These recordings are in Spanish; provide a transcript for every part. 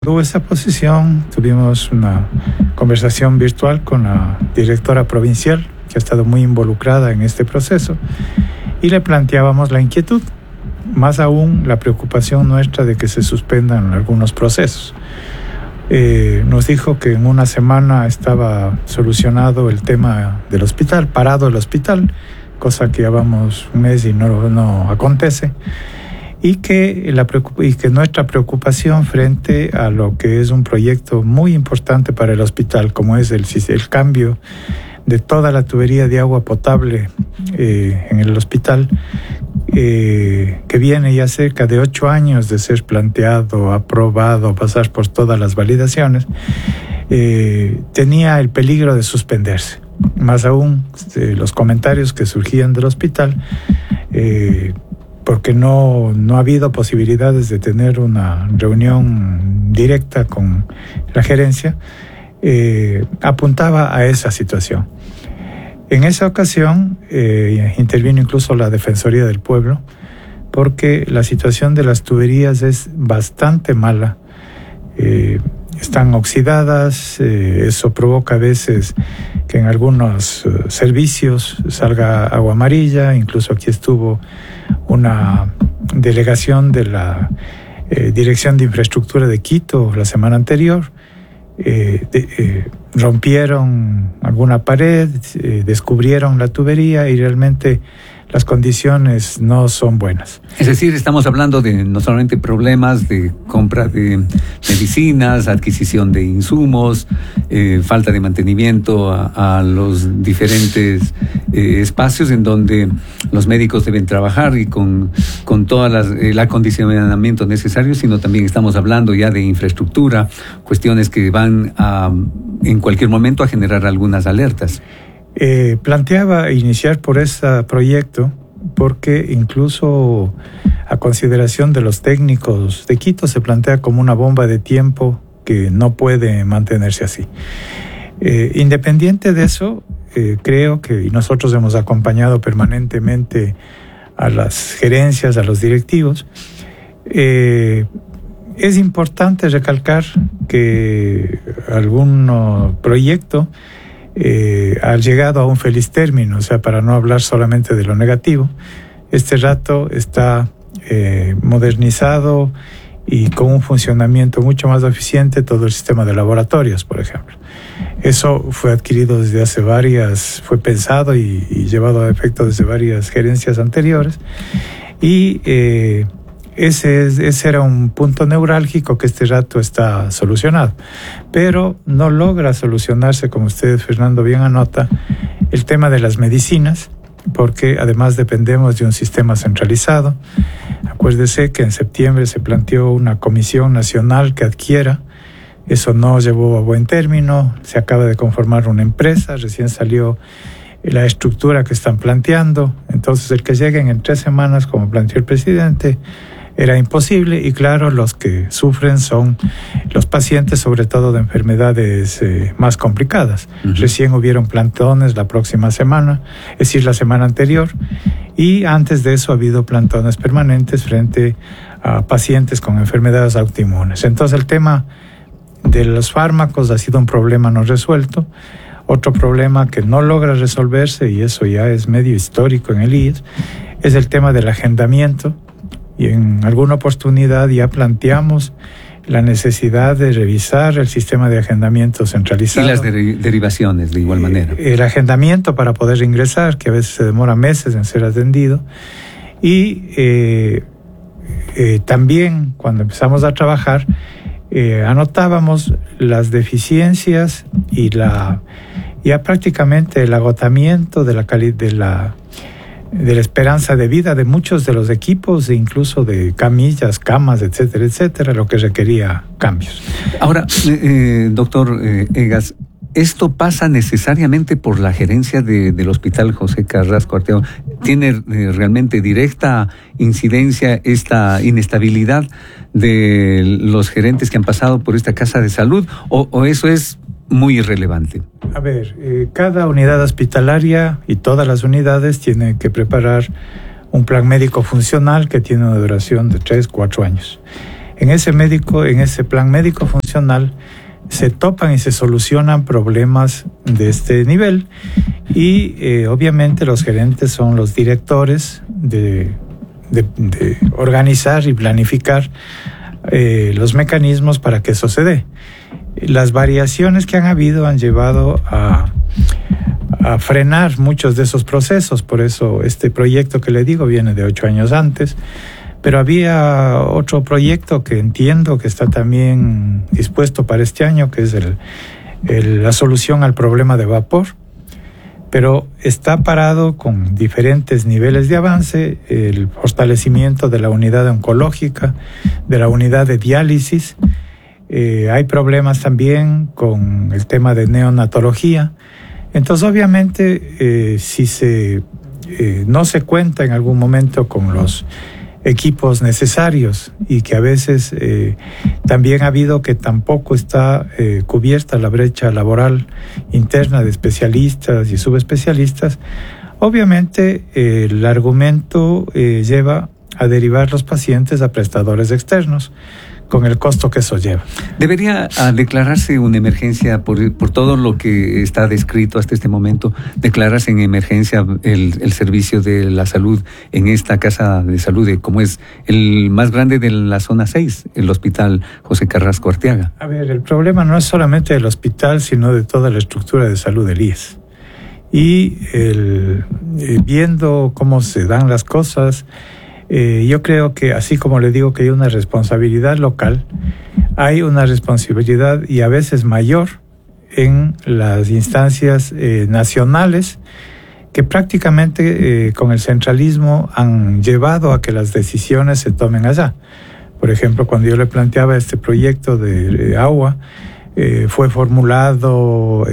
Hubo esa posición, tuvimos una conversación virtual con la directora provincial, que ha estado muy involucrada en este proceso, y le planteábamos la inquietud, más aún la preocupación nuestra de que se suspendan algunos procesos. Nos dijo que en una semana estaba solucionado el tema del hospital, parado el hospital, cosa que llevamos un mes y no acontece. Y que nuestra preocupación frente a lo que es un proyecto muy importante para el hospital, como es el cambio de toda la tubería de agua potable en el hospital, que viene ya cerca de 8 años de ser planteado, aprobado, pasar por todas las validaciones, tenía el peligro de suspenderse. Más aún, los comentarios que surgían del hospital, porque no ha habido posibilidades de tener una reunión directa con la gerencia, apuntaba a esa situación. En esa ocasión intervino incluso la Defensoría del Pueblo, porque la situación de las tuberías es bastante mala. Están oxidadas, eso provoca a veces que en algunos servicios salga agua amarilla. Incluso aquí estuvo una delegación de la Dirección de Infraestructura de Quito la semana anterior. Rompieron alguna pared, descubrieron la tubería y realmente las condiciones no son buenas. Es decir, estamos hablando de no solamente problemas de compra de medicinas, adquisición de insumos, falta de mantenimiento a los diferentes espacios en donde los médicos deben trabajar y con todo el acondicionamiento necesario, sino también estamos hablando ya de infraestructura, cuestiones que van en cualquier momento a generar algunas alertas. Planteaba iniciar por ese proyecto porque incluso a consideración de los técnicos de Quito se plantea como una bomba de tiempo que no puede mantenerse así. Independiente de eso, creo que nosotros hemos acompañado permanentemente a las gerencias, a los directivos. Es importante recalcar que algún proyecto ha llegado a un feliz término, o sea, para no hablar solamente de lo negativo. Este rato está modernizado y con un funcionamiento mucho más eficiente todo el sistema de laboratorios, por ejemplo. Eso fue adquirido desde fue pensado y llevado a efecto desde varias gerencias anteriores, y ese era un punto neurálgico que este rato está solucionado, pero no logra solucionarse, como usted, Fernando, bien anota, el tema de las medicinas, porque además dependemos de un sistema centralizado. Acuérdese que en septiembre se planteó una comisión nacional que adquiera. Eso no llevó a buen término. Se acaba de conformar una empresa, recién salió la estructura que están planteando. Entonces, el que lleguen en 3 semanas, como planteó el presidente, era imposible. Y claro, los que sufren son los pacientes, sobre todo de enfermedades más complicadas. Uh-huh. Recién hubieron plantones la próxima semana, es decir, la semana anterior, y antes de eso ha habido plantones permanentes frente a pacientes con enfermedades autoinmunes. Entonces, el tema de los fármacos ha sido un problema no resuelto. Otro problema que no logra resolverse, y eso ya es medio histórico en el IES, es el tema del agendamiento. Y en alguna oportunidad ya planteamos la necesidad de revisar el sistema de agendamiento centralizado. Y las derivaciones, de igual manera. El agendamiento para poder ingresar, que a veces se demora meses en ser atendido. Y también, cuando empezamos a trabajar, anotábamos las deficiencias y ya prácticamente el agotamiento de la esperanza de vida de muchos de los equipos, e incluso de camillas, camas, etcétera, etcétera, lo que requería cambios. Ahora, doctor Egas, ¿esto pasa necesariamente por la gerencia del Hospital José Carrasco Arteaga? ¿Tiene realmente directa incidencia esta inestabilidad de los gerentes que han pasado por esta casa de salud, o eso es muy irrelevante? A ver, cada unidad hospitalaria y todas las unidades tienen que preparar un plan médico funcional que tiene una duración de 3-4 años. En ese plan médico funcional se topan y se solucionan problemas de este nivel y obviamente los gerentes son los directores de organizar y planificar los mecanismos para que eso se dé. Las variaciones que han habido han llevado a frenar muchos de esos procesos, por eso este proyecto que le digo viene de 8 años antes, pero había otro proyecto que entiendo que está también dispuesto para este año, que es la solución al problema de vapor, pero está parado con diferentes niveles de avance, el fortalecimiento de la unidad oncológica, de la unidad de diálisis. Hay problemas también con el tema de neonatología. Entonces, obviamente, si no se cuenta en algún momento con los equipos necesarios y que a veces también ha habido que tampoco está cubierta la brecha laboral interna de especialistas y subespecialistas, obviamente el argumento lleva a derivar los pacientes a prestadores externos, con el costo que eso lleva. ¿Debería declararse una emergencia por todo lo que está descrito hasta este momento? ¿Declararse en emergencia el servicio de la salud en esta casa de salud, como es el más grande de la zona 6, el Hospital José Carrasco Arteaga? A ver, el problema no es solamente del hospital, sino de toda la estructura de salud del IES. Y viendo cómo se dan las cosas, yo creo que así como le digo que hay una responsabilidad local, hay una responsabilidad y a veces mayor en las instancias nacionales que prácticamente con el centralismo han llevado a que las decisiones se tomen allá. Por ejemplo, cuando yo le planteaba este proyecto de agua, fue formulado,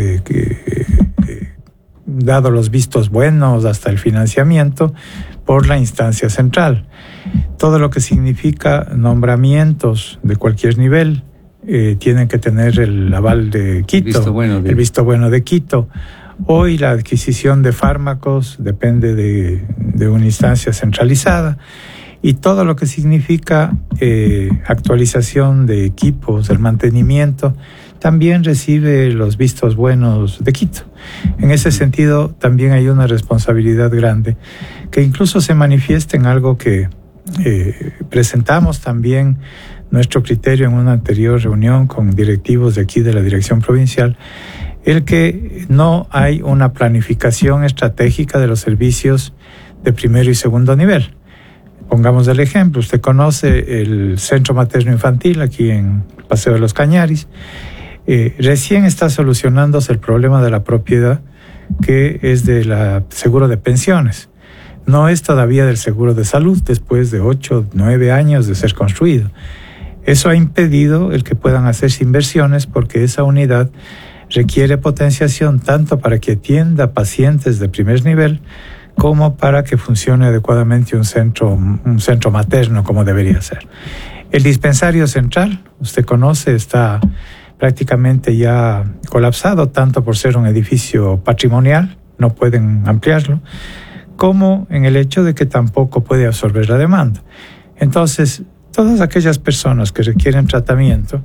dado los vistos buenos hasta el financiamiento, por la instancia central. Todo lo que significa nombramientos de cualquier nivel tienen que tener el aval de Quito, el visto bueno de Quito. Hoy la adquisición de fármacos depende de una instancia centralizada y todo lo que significa actualización de equipos, el mantenimiento, también recibe los vistos buenos de Quito. En ese sentido, también hay una responsabilidad grande que incluso se manifiesta en algo que presentamos también nuestro criterio en una anterior reunión con directivos de aquí de la Dirección Provincial, el que no hay una planificación estratégica de los servicios de primero y segundo nivel. Pongamos el ejemplo, usted conoce el Centro Materno Infantil aquí en Paseo de los Cañaris. Recién está solucionándose el problema de la propiedad, que es del seguro de pensiones. No es todavía del seguro de salud, después de 8, 9 años de ser construido. Eso ha impedido el que puedan hacerse inversiones porque esa unidad requiere potenciación tanto para que atienda pacientes de primer nivel como para que funcione adecuadamente un centro materno como debería ser. El dispensario central, usted conoce, está prácticamente ya colapsado, tanto por ser un edificio patrimonial, no pueden ampliarlo, como en el hecho de que tampoco puede absorber la demanda. Entonces, todas aquellas personas que requieren tratamiento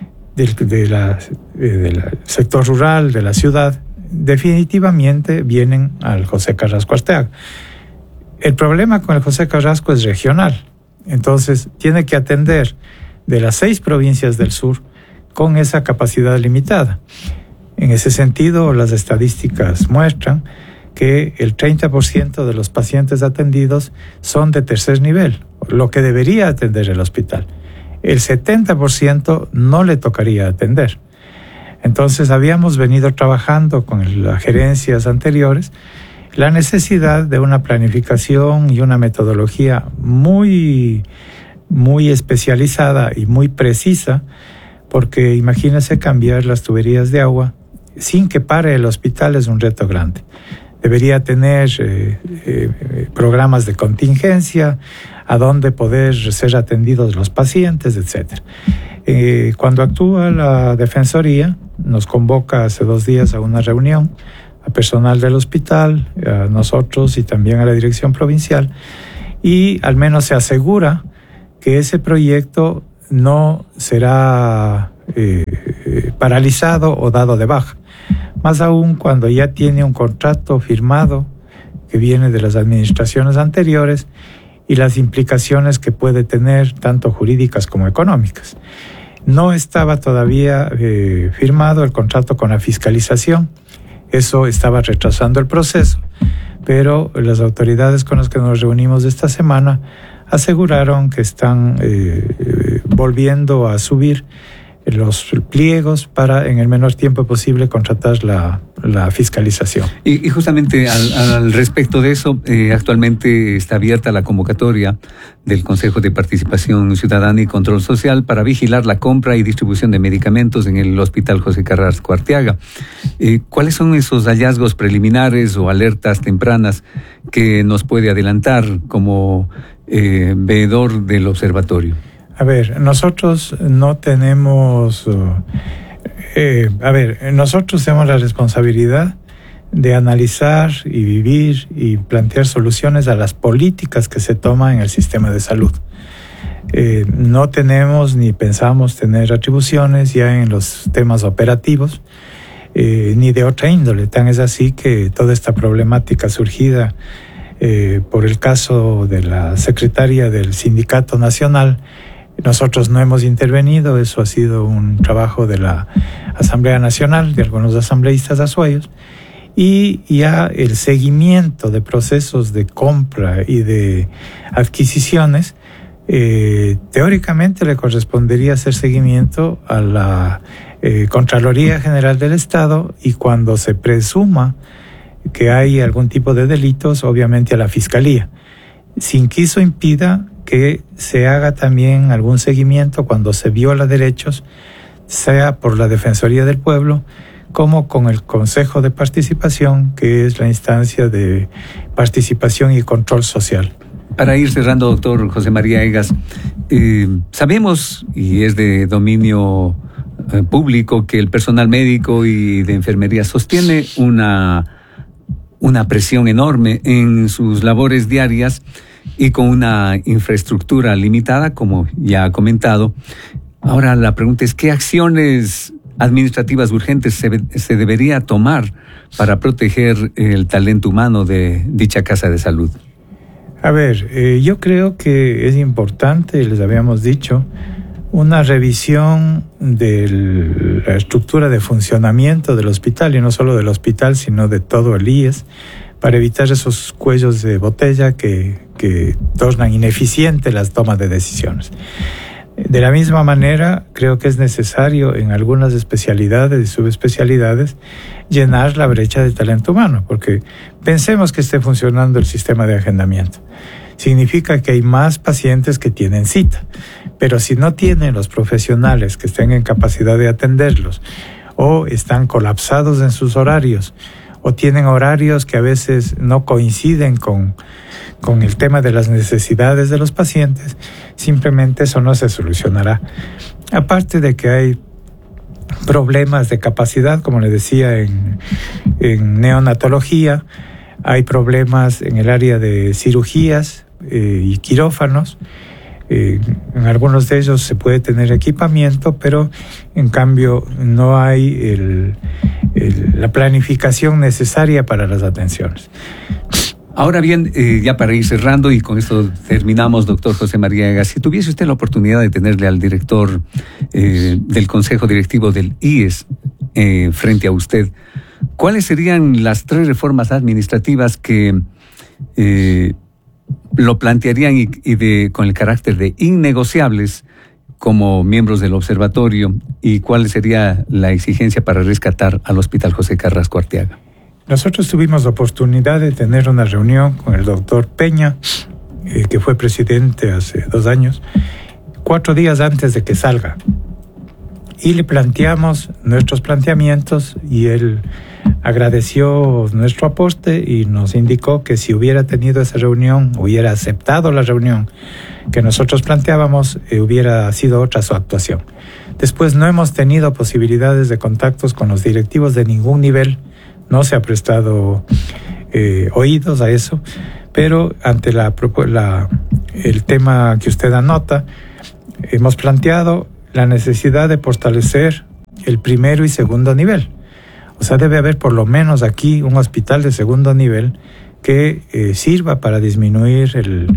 del sector rural, de la ciudad, definitivamente vienen al José Carrasco Arteaga. El problema con el José Carrasco es regional, entonces tiene que atender de las 6 provincias del sur con esa capacidad limitada. En ese sentido, las estadísticas muestran que el 30% de los pacientes atendidos son de tercer nivel, lo que debería atender el hospital. El 70% no le tocaría atender. Entonces, habíamos venido trabajando con las gerencias anteriores la necesidad de una planificación y una metodología muy especializada y muy precisa, porque imagínese cambiar las tuberías de agua sin que pare el hospital es un reto grande. Debería tener programas de contingencia, a dónde poder ser atendidos los pacientes, etc. Cuando actúa la Defensoría, nos convoca hace 2 días a una reunión a personal del hospital, a nosotros y también a la Dirección Provincial, y al menos se asegura que ese proyecto no será paralizado o dado de baja. Más aún cuando ya tiene un contrato firmado que viene de las administraciones anteriores y las implicaciones que puede tener tanto jurídicas como económicas. No estaba todavía firmado el contrato con la fiscalización. Eso estaba retrasando el proceso, pero las autoridades con las que nos reunimos esta semana aseguraron que están volviendo a subir los pliegos para en el menor tiempo posible contratar la fiscalización. Y justamente al respecto de eso, actualmente está abierta la convocatoria del Consejo de Participación Ciudadana y Control Social para vigilar la compra y distribución de medicamentos en el Hospital José Carrasco Arteaga. ¿Cuáles son esos hallazgos preliminares o alertas tempranas que nos puede adelantar como veedor del observatorio? A ver, nosotros no tenemos... nosotros tenemos la responsabilidad de analizar y vivir y plantear soluciones a las políticas que se toman en el sistema de salud. No tenemos ni pensamos tener atribuciones ya en los temas operativos, ni de otra índole. Tan es así que toda esta problemática surgida por el caso de la secretaria del Sindicato Nacional, nosotros no hemos intervenido. Eso ha sido un trabajo de la Asamblea Nacional, de algunos asambleístas azuayos, y ya el seguimiento de procesos de compra y de adquisiciones, teóricamente le correspondería hacer seguimiento a la Contraloría General del Estado, y cuando se presuma que hay algún tipo de delitos, obviamente a la Fiscalía, sin que eso impida que se haga también algún seguimiento cuando se viola derechos, sea por la Defensoría del Pueblo, como con el Consejo de Participación, que es la instancia de participación y control social. Para ir cerrando, doctor José María Egas, sabemos, y es de dominio público, que el personal médico y de enfermería sostiene una presión enorme en sus labores diarias y con una infraestructura limitada, como ya ha comentado. Ahora la pregunta es, ¿qué acciones administrativas urgentes se debería tomar para proteger el talento humano de dicha casa de salud? A ver, yo creo que es importante, les habíamos dicho, una revisión de la estructura de funcionamiento del hospital, y no solo del hospital, sino de todo el IES, para evitar esos cuellos de botella que tornan ineficiente las tomas de decisiones. De la misma manera, creo que es necesario en algunas especialidades y subespecialidades llenar la brecha de talento humano, porque pensemos que esté funcionando el sistema de agendamiento. Significa que hay más pacientes que tienen cita, pero si no tienen los profesionales que estén en capacidad de atenderlos, o están colapsados en sus horarios, o tienen horarios que a veces no coinciden con el tema de las necesidades de los pacientes, simplemente eso no se solucionará. Aparte de que hay problemas de capacidad, como les decía, en neonatología, hay problemas en el área de cirugías y quirófanos. En algunos de ellos se puede tener equipamiento, pero en cambio no hay la planificación necesaria para las atenciones. Ahora bien, ya para ir cerrando, y con esto terminamos, doctor José María Egas, si tuviese usted la oportunidad de tenerle al director del Consejo Directivo del IES frente a usted, ¿cuáles serían las 3 reformas administrativas que lo plantearían con el carácter de innegociables como miembros del observatorio, y cuál sería la exigencia para rescatar al Hospital José Carrasco Arteaga? Nosotros tuvimos la oportunidad de tener una reunión con el doctor Peña, que fue presidente hace 2 años, 4 días antes de que salga, y le planteamos nuestros planteamientos, y él agradeció nuestro aporte y nos indicó que si hubiera tenido esa reunión, hubiera aceptado la reunión que nosotros planteábamos, hubiera sido otra su actuación. Después no hemos tenido posibilidades de contactos con los directivos de ningún nivel, no se ha prestado oídos a eso, pero ante el tema que usted anota, hemos planteado la necesidad de fortalecer el primero y segundo nivel. O sea, debe haber por lo menos aquí un hospital de segundo nivel que sirva para disminuir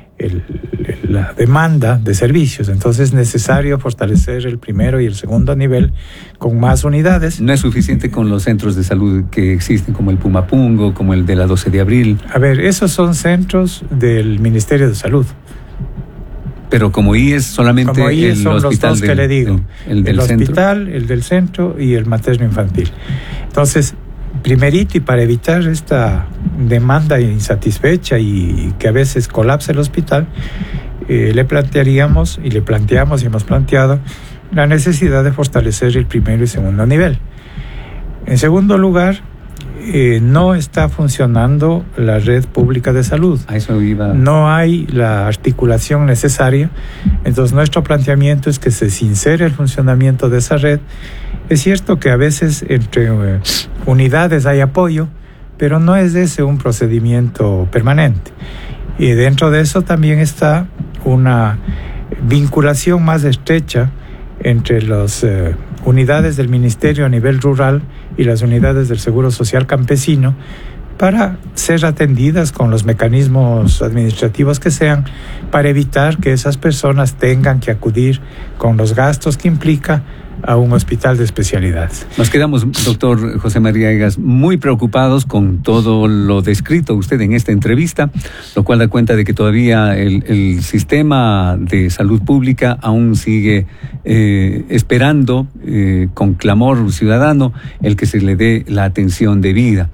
la demanda de servicios. Entonces es necesario fortalecer el primero y el segundo nivel con más unidades. No es suficiente con los centros de salud que existen, como el Pumapungo, como el de la 12 de abril. A ver, esos son centros del Ministerio de Salud. Pero como IES solamente como IES el son hospital los dos que le digo. el hospital, el del centro y el materno infantil. Entonces, primerito, y para evitar esta demanda insatisfecha y que a veces colapse el hospital, le planteamos y hemos planteado la necesidad de fortalecer el primero y segundo nivel. En segundo lugar, no está funcionando la red pública de salud. A eso iba. No hay la articulación necesaria. Entonces, nuestro planteamiento es que se sincere el funcionamiento de esa red. Es cierto que a veces entre unidades hay apoyo, pero no es ese un procedimiento permanente. Y dentro de eso también está una vinculación más estrecha entre las unidades del Ministerio a nivel rural y las unidades del Seguro Social Campesino para ser atendidas con los mecanismos administrativos que sean, para evitar que esas personas tengan que acudir con los gastos que implica a un hospital de especialidades. Nos quedamos, doctor José María Egas, muy preocupados con todo lo descrito usted en esta entrevista, lo cual da cuenta de que todavía el sistema de salud pública aún sigue esperando con clamor ciudadano el que se le dé la atención debida.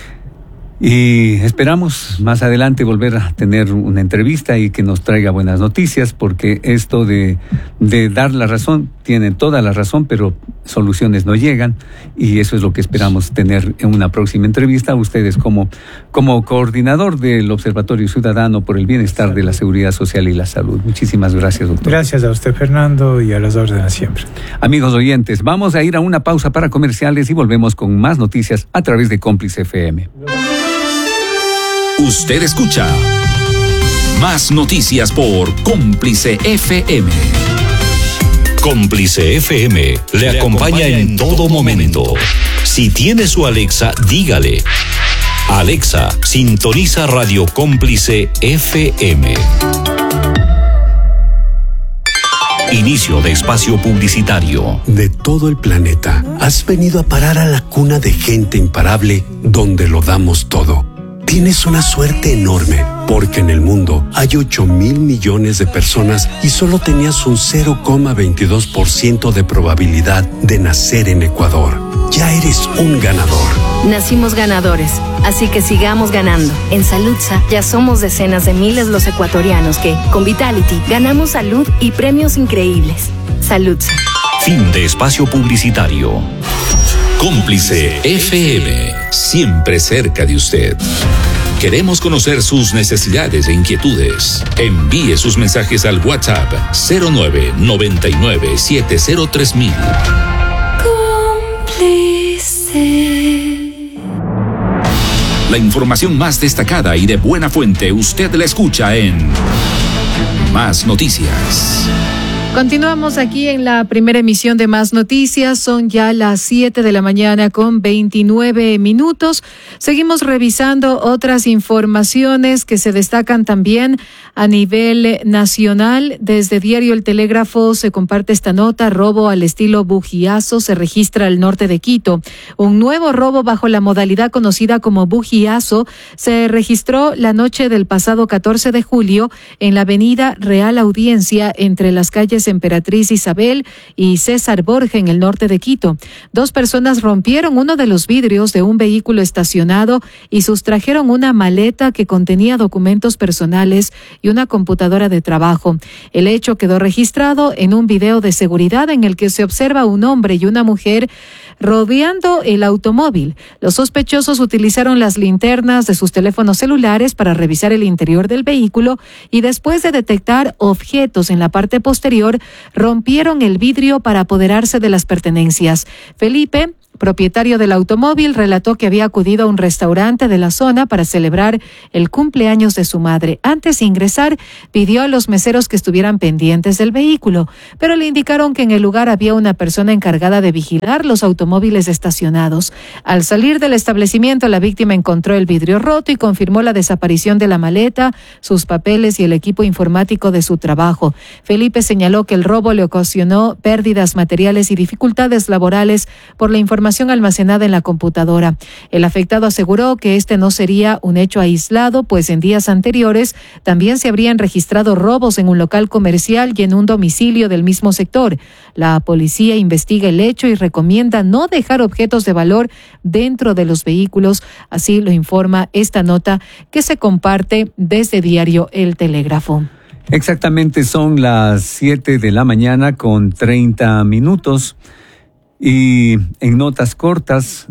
Y esperamos más adelante volver a tener una entrevista y que nos traiga buenas noticias, porque esto de dar la razón, tiene toda la razón, pero soluciones no llegan, y eso es lo que esperamos tener en una próxima entrevista. Ustedes como coordinador del Observatorio Ciudadano por el Bienestar de la Seguridad Social y la Salud. Muchísimas gracias, doctor. Gracias a usted, Fernando, y a las órdenes siempre. Amigos oyentes, vamos a ir a una pausa para comerciales y volvemos con más noticias a través de Cómplice FM. Usted escucha más noticias por Cómplice FM. Cómplice FM le acompaña en todo momento. Si tiene su Alexa, dígale: Alexa, sintoniza Radio Cómplice FM. Inicio de espacio publicitario. De todo el planeta, has venido a parar a la cuna de gente imparable donde lo damos todo. Tienes una suerte enorme, porque en el mundo hay 8,000 millones de personas y solo tenías un 0,22% de probabilidad de nacer en Ecuador. Ya eres un ganador. Nacimos ganadores, así que sigamos ganando. En Saludsa ya somos decenas de miles los ecuatorianos que, con Vitality, ganamos salud y premios increíbles. Saludsa. Fin de espacio publicitario. Cómplice FM, siempre cerca de usted. Queremos conocer sus necesidades e inquietudes. Envíe sus mensajes al WhatsApp 0999703000. Cómplice. La información más destacada y de buena fuente usted la escucha en Más Noticias. Continuamos aquí en la primera emisión de Más Noticias. Son ya las 7 de la mañana con 29 minutos. Seguimos revisando otras informaciones que se destacan también a nivel nacional. Desde Diario El Telégrafo se comparte esta nota: robo al estilo bujiazo se registra al norte de Quito. Un nuevo robo bajo la modalidad conocida como bujiazo se registró la noche del pasado 14 de julio en la avenida Real Audiencia, entre las calles Emperatriz Isabel y César Borja, en el norte de Quito. Dos personas rompieron uno de los vidrios de un vehículo estacionado y sustrajeron una maleta que contenía documentos personales y una computadora de trabajo. El hecho quedó registrado en un video de seguridad en el que se observa un hombre y una mujer rodeando el automóvil. Los sospechosos utilizaron las linternas de sus teléfonos celulares para revisar el interior del vehículo y, después de detectar objetos en la parte posterior, rompieron el vidrio para apoderarse de las pertenencias. Felipe, propietario del automóvil, relató que había acudido a un restaurante de la zona para celebrar el cumpleaños de su madre. Antes de ingresar, pidió a los meseros que estuvieran pendientes del vehículo, pero le indicaron que en el lugar había una persona encargada de vigilar los automóviles estacionados. Al salir del establecimiento, la víctima encontró el vidrio roto y confirmó la desaparición de la maleta, sus papeles y el equipo informático de su trabajo. Felipe señaló que el robo le ocasionó pérdidas materiales y dificultades laborales por la información almacenada en la computadora. El afectado aseguró que este no sería un hecho aislado, pues en días anteriores también se habrían registrado robos en un local comercial y en un domicilio del mismo sector. La policía investiga el hecho y recomienda no dejar objetos de valor dentro de los vehículos. Así lo informa esta nota que se comparte desde Diario El Telégrafo. Exactamente, son las 7 de la mañana con 30 minutos y en notas cortas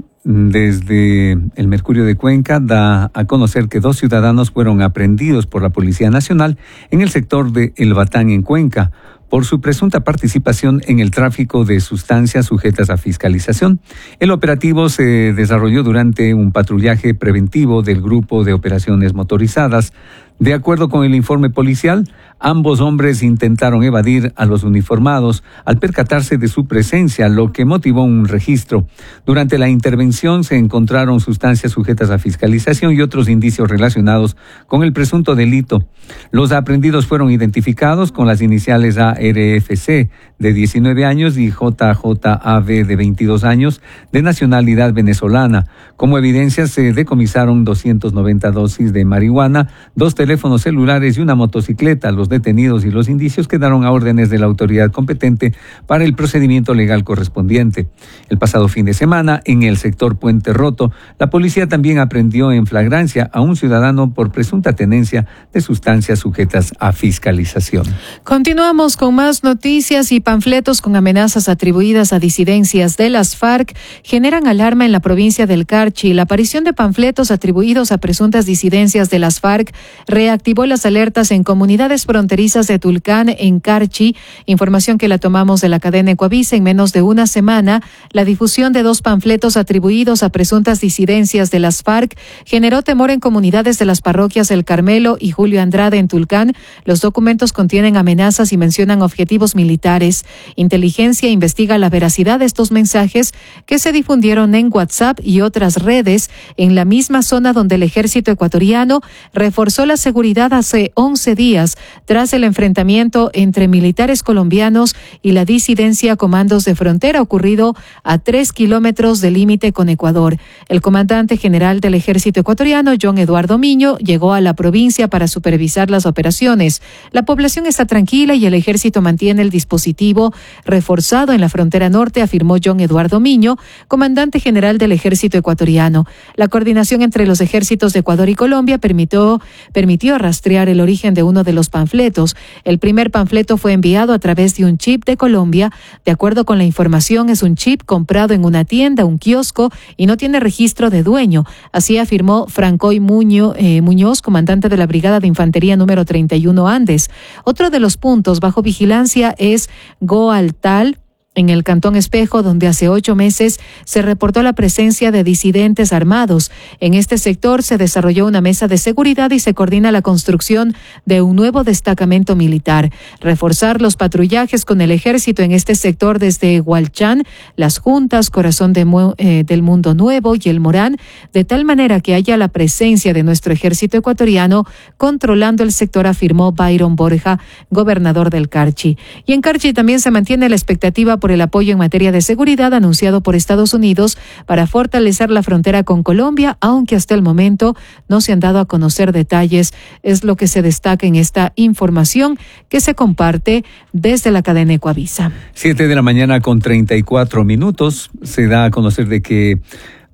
desde el Mercurio de Cuenca da a conocer que 2 ciudadanos fueron aprehendidos por la Policía Nacional en el sector de El Batán en Cuenca por su presunta participación en el tráfico de sustancias sujetas a fiscalización. El operativo se desarrolló durante un patrullaje preventivo del Grupo de Operaciones Motorizadas. De acuerdo con el informe policial, ambos hombres intentaron evadir a los uniformados al percatarse de su presencia, lo que motivó un registro. Durante la intervención se encontraron sustancias sujetas a fiscalización y otros indicios relacionados con el presunto delito. Los aprehendidos fueron identificados con las iniciales ARFC, de 19 años, y JJAB, de 22 años, de nacionalidad venezolana. Como evidencia, se decomisaron 290 dosis de marihuana, 2 teléfonos celulares y una motocicleta. Los detenidos y los indicios quedaron a órdenes de la autoridad competente para el procedimiento legal correspondiente. El pasado fin de semana, en el sector Puente Roto, la policía también aprehendió en flagrancia a un ciudadano por presunta tenencia de sustancias sujetas a fiscalización. Continuamos con más noticias y panfletos con amenazas atribuidas a disidencias de las FARC generan alarma en la provincia del Carchi. La aparición de panfletos atribuidos a presuntas disidencias de las FARC reactivó las alertas en comunidades fronterizas de Tulcán, en Carchi, información que la tomamos de la cadena Ecuavisa. En menos de una semana, la difusión de 2 panfletos atribuidos a presuntas disidencias de las FARC generó temor en comunidades de las parroquias El Carmelo y Julio Andrade en Tulcán. Los documentos contienen amenazas y mencionan objetivos militares. Inteligencia investiga la veracidad de estos mensajes que se difundieron en WhatsApp y otras redes en la misma zona donde el ejército ecuatoriano reforzó la seguridad hace 11 días tras el enfrentamiento entre militares colombianos y la disidencia Comandos de Frontera ocurrido a 3 kilómetros del límite con Ecuador. El comandante general del ejército ecuatoriano, John Eduardo Miño, llegó a la provincia para supervisar las operaciones. La población está tranquila y el ejército mantiene el dispositivo reforzado en la frontera norte, afirmó John Eduardo Miño, comandante general del ejército ecuatoriano. La coordinación entre los ejércitos de Ecuador y Colombia permitió rastrear el origen de uno de los panfletos. El primer panfleto fue enviado a través de un chip de Colombia. De acuerdo con la información, es un chip comprado en una tienda, un kiosco, y no tiene registro de dueño. Así afirmó Francoy Muñoz, comandante de la Brigada de Infantería número 31 Andes. Otro de los puntos bajo vigilancia es Goaltal, en el Cantón Espejo, donde hace 8 meses se reportó la presencia de disidentes armados. En este sector se desarrolló una mesa de seguridad y se coordina la construcción de un nuevo destacamento militar. Reforzar los patrullajes con el ejército en este sector desde Hualchán, Las Juntas, Corazón del Mundo Nuevo y El Morán, de tal manera que haya la presencia de nuestro ejército ecuatoriano controlando el sector, afirmó Byron Borja, gobernador del Carchi. Y en Carchi también se mantiene la expectativa por el apoyo en materia de seguridad anunciado por Estados Unidos para fortalecer la frontera con Colombia, aunque hasta el momento no se han dado a conocer detalles. Es lo que se destaca en esta información que se comparte desde la cadena Ecuavisa. 7 de la mañana con 34 minutos. Se da a conocer de que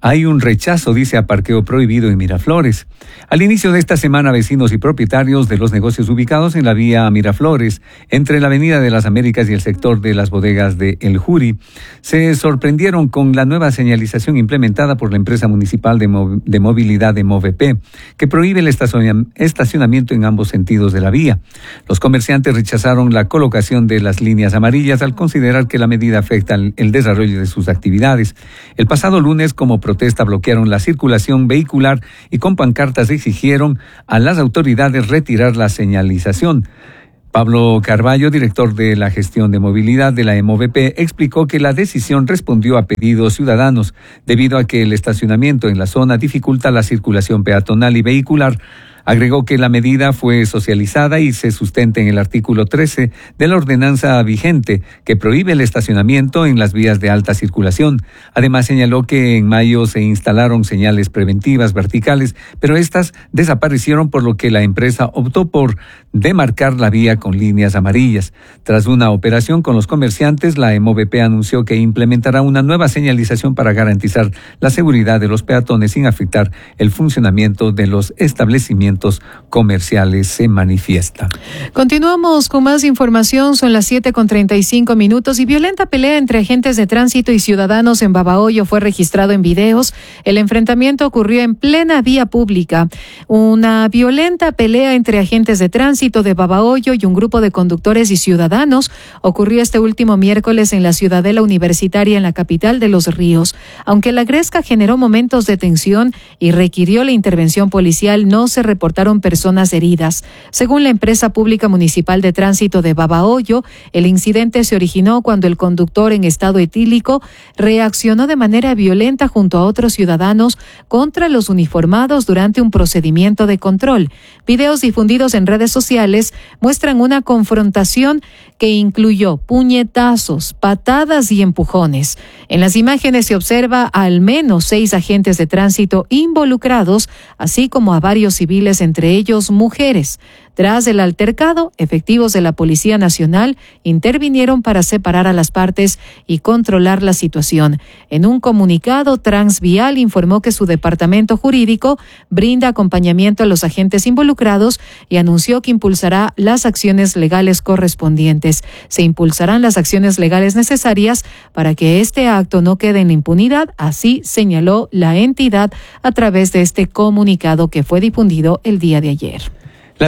Hay un rechazo, dice, a parqueo prohibido en Miraflores. Al inicio de esta semana, vecinos y propietarios de los negocios ubicados en la vía Miraflores, entre la Avenida de las Américas y el sector de las bodegas de El Juri, se sorprendieron con la nueva señalización implementada por la empresa municipal de movilidad de MOVP, que prohíbe el estacionamiento en ambos sentidos de la vía. Los comerciantes rechazaron la colocación de las líneas amarillas al considerar que la medida afecta el desarrollo de sus actividades. El pasado lunes, como protesta, bloquearon la circulación vehicular y con pancartas exigieron a las autoridades retirar la señalización. Pablo Carballo, director de la gestión de movilidad de la MOVP, explicó que la decisión respondió a pedidos ciudadanos, debido a que el estacionamiento en la zona dificulta la circulación peatonal y vehicular. Agregó que la medida fue socializada y se sustenta en el artículo 13 de la ordenanza vigente, que prohíbe el estacionamiento en las vías de alta circulación. Además, señaló que en mayo se instalaron señales preventivas verticales, pero estas desaparecieron, por lo que la empresa optó por demarcar la vía con líneas amarillas. Tras una operación con los comerciantes, la MOVP anunció que implementará una nueva señalización para garantizar la seguridad de los peatones sin afectar el funcionamiento de los establecimientos comerciales, se manifiesta. Continuamos con más información. Son las 7:35 y violenta pelea entre agentes de tránsito y ciudadanos en Babahoyo fue registrado en videos. El enfrentamiento ocurrió en plena vía pública. Una violenta pelea entre agentes de tránsito de Babahoyo y un grupo de conductores y ciudadanos ocurrió este último miércoles en la Ciudadela Universitaria, en la capital de Los Ríos. Aunque la gresca generó momentos de tensión y requirió la intervención policial, no se reportaron personas heridas. Según la empresa pública municipal de tránsito de Babahoyo, el incidente se originó cuando el conductor en estado etílico reaccionó de manera violenta junto a otros ciudadanos contra los uniformados durante un procedimiento de control. Videos difundidos en redes sociales muestran una confrontación que incluyó puñetazos, patadas y empujones. En las imágenes se observa a al menos 6 agentes de tránsito involucrados, así como a varios civiles, entre ellos mujeres. Tras el altercado, efectivos de la Policía Nacional intervinieron para separar a las partes y controlar la situación. En un comunicado, Transvial informó que su departamento jurídico brinda acompañamiento a los agentes involucrados y anunció que impulsará las acciones legales correspondientes. Se impulsarán las acciones legales necesarias para que este acto no quede en la impunidad, así señaló la entidad a través de este comunicado que fue difundido el día de ayer. Las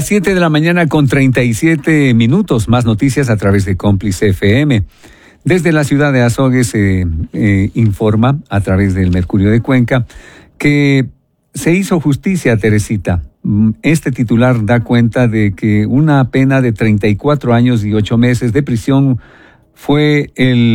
7:37 a.m. Más noticias a través de Cómplice FM. Desde la ciudad de Azogues se informa a través del Mercurio de Cuenca que se hizo justicia, Teresita. Este titular da cuenta de que una pena de 34 años y 8 meses de prisión fue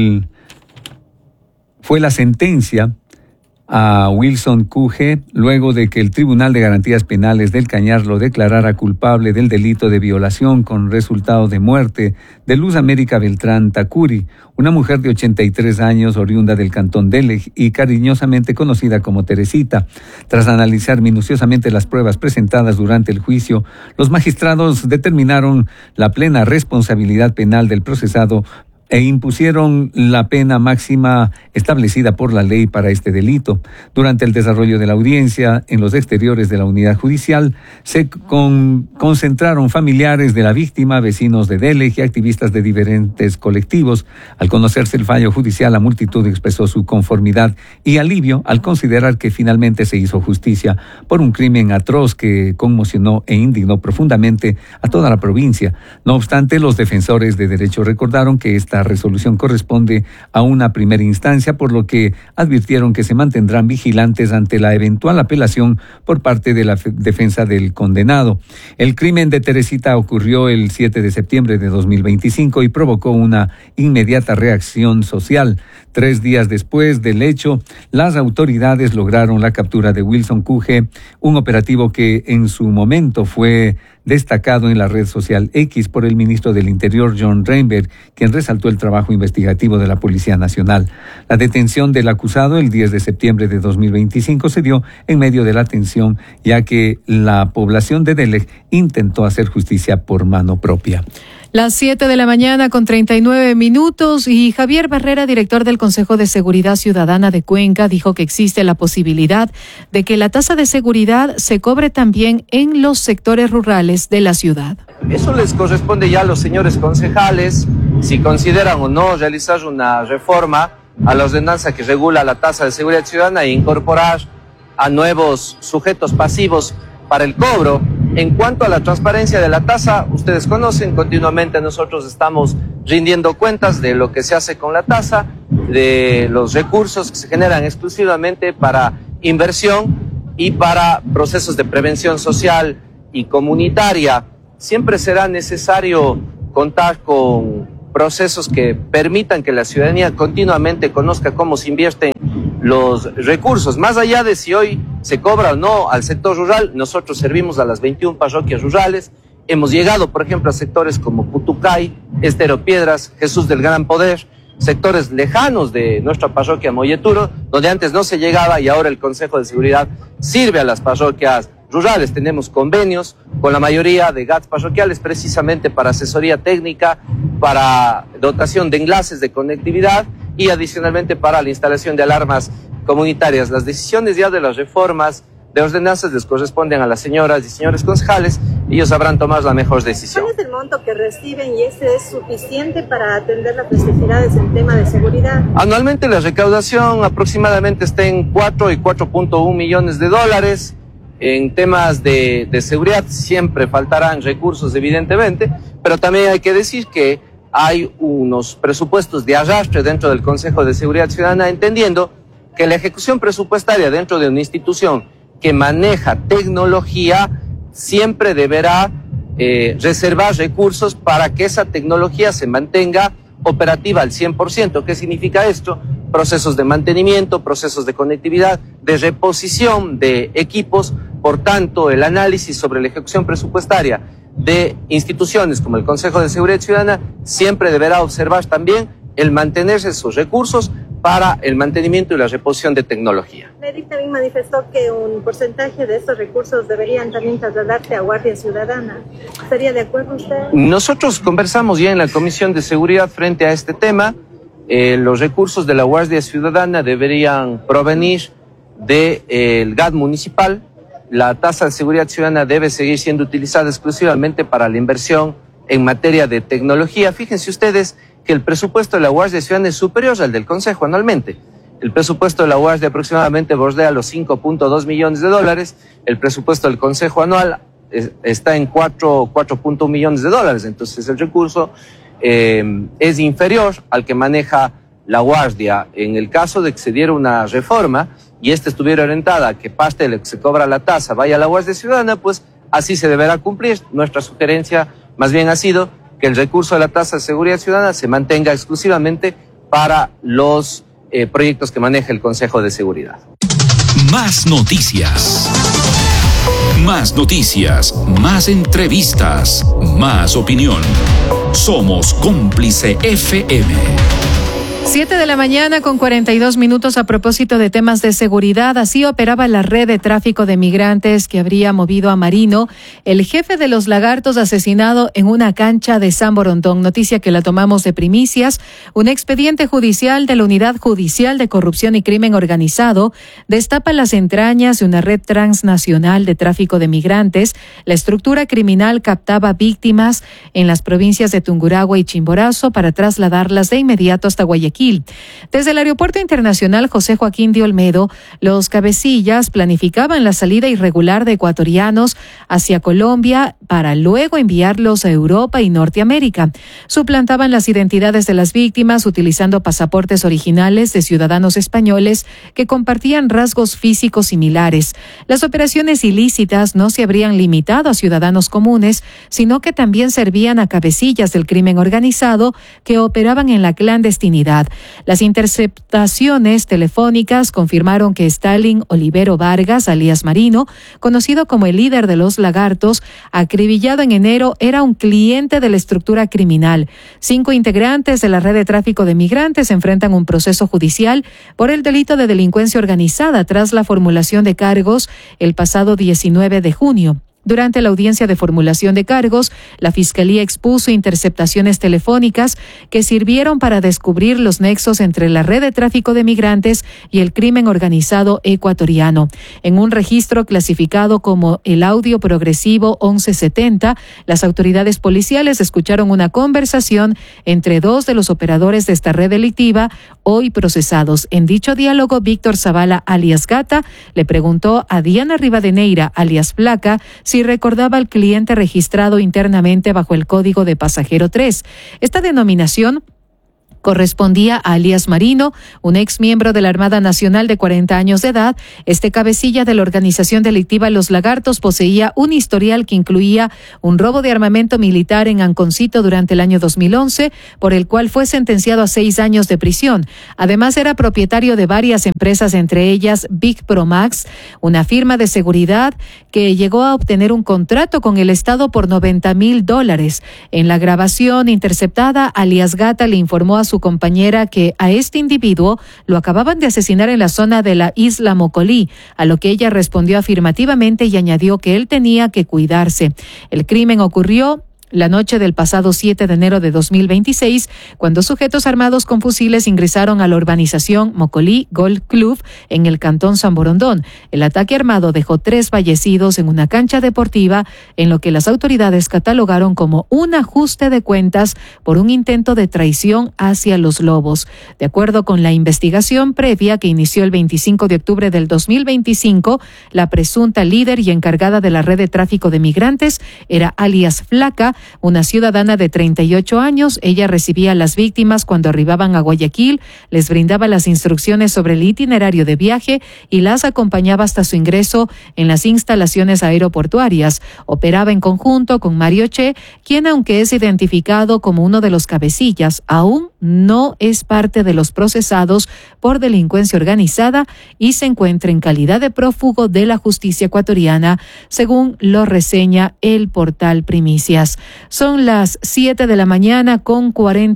la sentencia a Wilson QG, luego de que el Tribunal de Garantías Penales del Cañar lo declarara culpable del delito de violación con resultado de muerte de Luz América Beltrán Tacuri, una mujer de 83 años oriunda del cantón Dele y cariñosamente conocida como Teresita. Tras analizar minuciosamente las pruebas presentadas durante el juicio, los magistrados determinaron la plena responsabilidad penal del procesado e impusieron la pena máxima establecida por la ley para este delito. Durante el desarrollo de la audiencia, en los exteriores de la unidad judicial, se concentraron familiares de la víctima, vecinos de Dele y activistas de diferentes colectivos. Al conocerse el fallo judicial, la multitud expresó su conformidad y alivio al considerar que finalmente se hizo justicia por un crimen atroz que conmocionó e indignó profundamente a toda la provincia. No obstante, los defensores de derecho recordaron que esta resolución corresponde a una primera instancia, por lo que advirtieron que se mantendrán vigilantes ante la eventual apelación por parte de la defensa del condenado. El crimen de Teresita ocurrió el 7 de septiembre de 2025 y provocó una inmediata reacción social. 3 días después del hecho, las autoridades lograron la captura de Wilson QG, un operativo que en su momento fue destacado en la red social X por el ministro del Interior, John Reinberg, quien resaltó el trabajo investigativo de la Policía Nacional. La detención del acusado el 10 de septiembre de 2025 se dio en medio de la tensión, ya que la población de Dele intentó hacer justicia por mano propia. Las 7 de la mañana con 39 minutos y Javier Barrera, director del Consejo de Seguridad Ciudadana de Cuenca, dijo que existe la posibilidad de que la tasa de seguridad se cobre también en los sectores rurales de la ciudad. Eso les corresponde ya a los señores concejales, si consideran o no realizar una reforma a la ordenanza que regula la tasa de seguridad ciudadana e incorporar a nuevos sujetos pasivos para el cobro. En cuanto a la transparencia de la tasa, ustedes conocen, continuamente nosotros estamos rindiendo cuentas de lo que se hace con la tasa, de los recursos que se generan exclusivamente para inversión y para procesos de prevención social y comunitaria. Siempre será necesario contar con procesos que permitan que la ciudadanía continuamente conozca cómo se invierten los recursos. Más allá de si hoy se cobra o no al sector rural, nosotros servimos a las 21 parroquias rurales. Hemos llegado, por ejemplo, a sectores como Putucay, Estero Piedras, Jesús del Gran Poder, sectores lejanos de nuestra parroquia Molleturo, donde antes no se llegaba y ahora el Consejo de Seguridad sirve a las parroquias rurales. Tenemos convenios con la mayoría de GATS parroquiales precisamente para asesoría técnica, para dotación de enlaces de conectividad y adicionalmente para la instalación de alarmas comunitarias. Las decisiones ya de las reformas de ordenanzas les corresponden a las señoras y señores concejales, y ellos sabrán tomar la mejor decisión. ¿Cuál es el monto que reciben y ese es suficiente para atender las necesidades en tema de seguridad? Anualmente la recaudación aproximadamente está en 4 y 4.1 millones de dólares. En temas de seguridad siempre faltarán recursos, evidentemente, pero también hay que decir que hay unos presupuestos de arrastre dentro del Consejo de Seguridad Ciudadana, entendiendo que la ejecución presupuestaria dentro de una institución que maneja tecnología siempre deberá reservar recursos para que esa tecnología se mantenga operativa al 100%. ¿Qué significa esto? Procesos de mantenimiento, procesos de conectividad, de reposición de equipos. Por tanto, el análisis sobre la ejecución presupuestaria de instituciones como el Consejo de Seguridad Ciudadana siempre deberá observar también el mantenerse esos recursos para el mantenimiento y la reposición de tecnología. Medic también manifestó que un porcentaje de estos recursos deberían también trasladarse a Guardia Ciudadana. ¿Estaría de acuerdo usted? Nosotros conversamos ya en la Comisión de Seguridad frente a este tema. Los recursos de la Guardia Ciudadana deberían provenir del GAT municipal. La tasa de seguridad ciudadana debe seguir siendo utilizada exclusivamente para la inversión en materia de tecnología. Fíjense ustedes que el presupuesto de la Guardia Ciudadana es superior al del Consejo anualmente. El presupuesto de la Guardia aproximadamente bordea los 5.2 millones de dólares. El presupuesto del Consejo anual está en 4.1 millones de dólares. Entonces el recurso es inferior al que maneja la Guardia. En el caso de que se diera una reforma y esta estuviera orientada a que parte de lo que se cobra la tasa vaya a la Guardia Ciudadana, pues así se deberá cumplir. Nuestra sugerencia más bien ha sido que el recurso de la tasa de seguridad ciudadana se mantenga exclusivamente para los proyectos que maneja el Consejo de Seguridad. Más noticias. Más noticias, más entrevistas, más opinión. Somos Cómplice FM. 7 de la mañana con 42 minutos. A propósito de temas de seguridad, así operaba la red de tráfico de migrantes que habría movido a Marino, el jefe de los lagartos asesinado en una cancha de San Borondón. Noticia que la tomamos de primicias. Un expediente judicial de la Unidad Judicial de Corrupción y Crimen Organizado destapa las entrañas de una red transnacional de tráfico de migrantes. La estructura criminal captaba víctimas en las provincias de Tungurahua y Chimborazo para trasladarlas de inmediato hasta Guayaquil. Desde el Aeropuerto Internacional José Joaquín de Olmedo, los cabecillas planificaban la salida irregular de ecuatorianos hacia Colombia para luego enviarlos a Europa y Norteamérica. Suplantaban las identidades de las víctimas utilizando pasaportes originales de ciudadanos españoles que compartían rasgos físicos similares. Las operaciones ilícitas no se habrían limitado a ciudadanos comunes, sino que también servían a cabecillas del crimen organizado que operaban en la clandestinidad. Las interceptaciones telefónicas confirmaron que Stalin Olivero Vargas, alias Marino, conocido como el líder de los lagartos, acribillado en enero, era un cliente de la estructura criminal. 5 integrantes de la red de tráfico de migrantes enfrentan un proceso judicial por el delito de delincuencia organizada tras la formulación de cargos el pasado 19 de junio. Durante la audiencia de formulación de cargos, la Fiscalía expuso interceptaciones telefónicas que sirvieron para descubrir los nexos entre la red de tráfico de migrantes y el crimen organizado ecuatoriano. En un registro clasificado como el audio progresivo 1170, las autoridades policiales escucharon una conversación entre dos de los operadores de esta red delictiva, hoy procesados. En dicho diálogo, Víctor Zavala, alias Gata, le preguntó a Diana Rivadeneira, alias Flaca, si recordaba al cliente registrado internamente bajo el código de pasajero 3. Esta denominación correspondía a alias Marino, un ex miembro de la Armada Nacional de 40 años de edad. Este cabecilla de la organización delictiva Los Lagartos poseía un historial que incluía un robo de armamento militar en Anconcito durante el año 2011, por el cual fue sentenciado a 6 años de prisión. Además, era propietario de varias empresas, entre ellas Big Promax, una firma de seguridad que llegó a obtener un contrato con el Estado por $90,000. En la grabación interceptada, alias Gata le informó a su compañera que a este individuo lo acababan de asesinar en la zona de la isla Mocolí, a lo que ella respondió afirmativamente y añadió que él tenía que cuidarse. El crimen ocurrió la noche del pasado 7 de enero de 2026, cuando sujetos armados con fusiles ingresaron a la urbanización Mocolí Golf Club en el cantón San Borondón. El ataque armado dejó 3 fallecidos en una cancha deportiva, en lo que las autoridades catalogaron como un ajuste de cuentas por un intento de traición hacia los lobos. De acuerdo con la investigación previa que inició el 25 de octubre del 2025, la presunta líder y encargada de la red de tráfico de migrantes era alias Flaca, una ciudadana de 38 años. Ella recibía a las víctimas cuando arribaban a Guayaquil, les brindaba las instrucciones sobre el itinerario de viaje y las acompañaba hasta su ingreso en las instalaciones aeroportuarias. Operaba en conjunto con Mario Che, quien, aunque es identificado como uno de los cabecillas, aún no es parte de los procesados por delincuencia organizada y se encuentra en calidad de prófugo de la justicia ecuatoriana, según lo reseña el portal Primicias. Son las 7 de la mañana con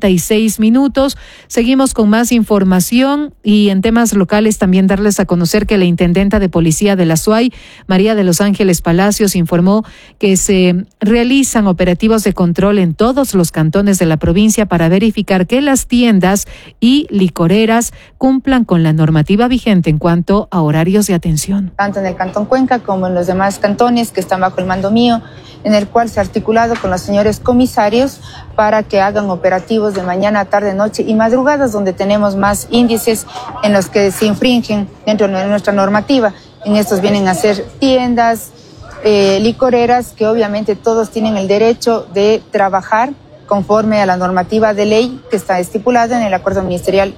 46 minutos. Seguimos con más información y en temas locales también darles a conocer que la intendenta de policía de la SUAY, María de los Ángeles Palacios, informó que se realizan operativos de control en todos los cantones de la provincia para verificar que las tiendas y licoreras cumplan con la normativa vigente en cuanto a horarios de atención. Tanto en el Cantón Cuenca como en los demás cantones que están bajo el mando mío, en el cual se ha articulado con los señores comisarios para que hagan operativos de mañana, tarde, noche y madrugadas, donde tenemos más índices en los que se infringen dentro de nuestra normativa. En estos vienen a ser tiendas, licoreras, que obviamente todos tienen el derecho de trabajar conforme a la normativa de ley que está estipulada en el Acuerdo Ministerial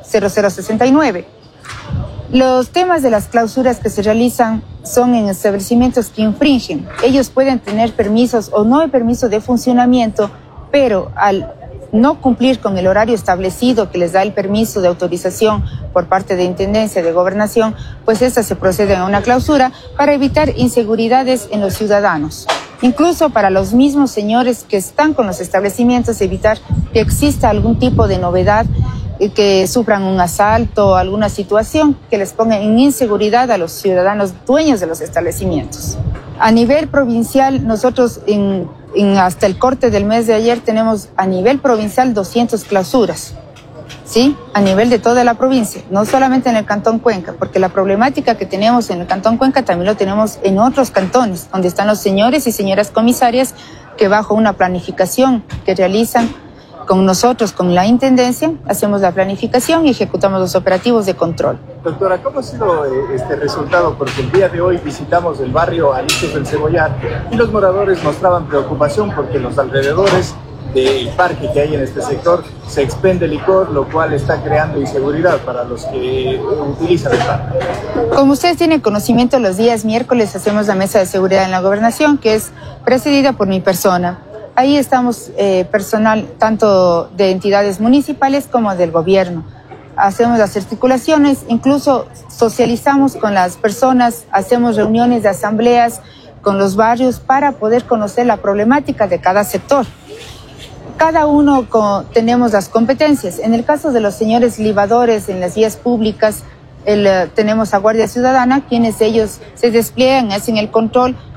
0069. Los temas de las clausuras que se realizan son en establecimientos que infringen. Ellos pueden tener permisos o no permiso de funcionamiento, pero al no cumplir con el horario establecido que les da el permiso de autorización por parte de Intendencia de Gobernación, pues esta se procede a una clausura para evitar inseguridades en los ciudadanos. Incluso para los mismos señores que están con los establecimientos, evitar que exista algún tipo de novedad, que sufran un asalto o alguna situación que les ponga en inseguridad a los ciudadanos dueños de los establecimientos. A nivel provincial, nosotros hasta el corte del mes de ayer tenemos a nivel provincial 200 clausuras, ¿sí? A nivel de toda la provincia, no solamente en el Cantón Cuenca, porque la problemática que tenemos en el Cantón Cuenca también lo tenemos en otros cantones, donde están los señores y señoras comisarias que bajo una planificación que realizan con nosotros, con la Intendencia, hacemos la planificación y ejecutamos los operativos de control. Doctora, ¿cómo ha sido este resultado? Porque el día de hoy visitamos el barrio Alicios del Cebollar y los moradores mostraban preocupación porque en los alrededores del parque que hay en este sector se expende licor, lo cual está creando inseguridad para los que utilizan el parque. Como ustedes tienen conocimiento, los días miércoles hacemos la mesa de seguridad en la gobernación, que es presidida por mi persona. Ahí estamos personal tanto de entidades municipales como del gobierno. Hacemos las articulaciones, incluso socializamos con las personas, hacemos reuniones de asambleas con los barrios para poder conocer la problemática de cada sector. Cada uno tenemos las competencias. En el caso de los señores libadores en las vías públicas, tenemos a Guardia Ciudadana, quienes ellos se despliegan, hacen el control